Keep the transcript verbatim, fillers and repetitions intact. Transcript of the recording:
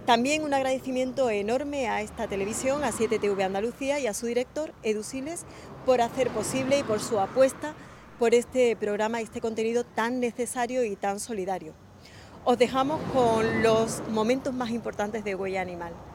También un agradecimiento enorme a esta televisión, a siete T V Andalucía y a su director, Edu Siles, por hacer posible y por su apuesta por este programa y este contenido tan necesario y tan solidario. Os dejamos con los momentos más importantes de Huella Animal.